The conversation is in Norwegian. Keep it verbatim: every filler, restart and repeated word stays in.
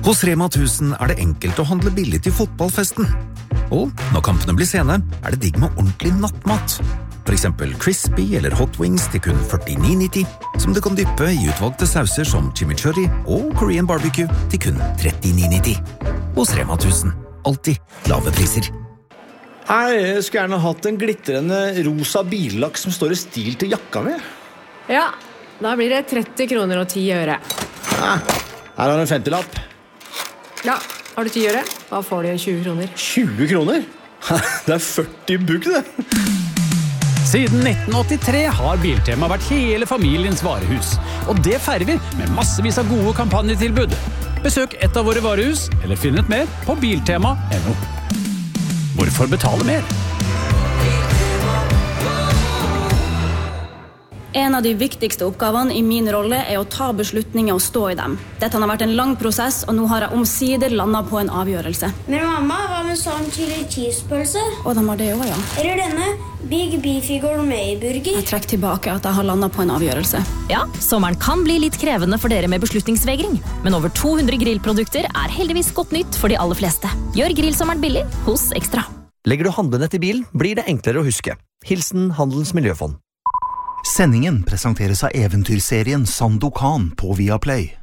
Hos Rema tusen er det enkelt å handle billig til fotballfesten. Og når kampene blir sene, er det digg med ordentlig nattmat. For eksempel crispy eller hot wings til kun førtini nitti, som du kan dyppe i utvalgte sauser som chimichurri og Korean barbecue til kun trettini nitti. Hos Rema tusen. Alltid lave priser. Hei, jeg skulle gjerne hatt en glittrende rosa billakk som står i stil til jakka mi. Ja, da blir det tretti kroner og ti øre. Ja, her har du en femtilapp. Ja, har du ti øre? Da får du tjue kroner. tjue kroner? Det er førti bugg, det. Siden nitten åttitre har Biltema vært hele familiens varehus. Og det feirer vi med massevis av gode kampanjetilbud. Besøk et av våre varehus, eller finn ut mer på biltema punktum no. Hvorfor betale mer? En av de viktigste oppgavene i min rolle er å ta beslutninger og stå i dem. Dette har vært en lang prosess, og nå har jeg omsider landet på en avgjørelse. Men mamma, hva med sånn chili cheese-pølse? Og de har det også, ja. Eller denne Big Beefy Gourmet-burger? Jeg trekker tilbake at jeg har landet på en avgjørelse. Ja, sommeren kan bli litt krevende for dere med beslutningsvegring, men over to hundre grillprodukter er heldigvis godt nytt for de aller fleste. Gjør grillsommeren billig hos Ekstra. Legger du handlenett i bilen, blir det enklere å huske. Hilsen Handelens Miljøfond. Sendingen presenteres av eventyrserien Sandokan på Viaplay.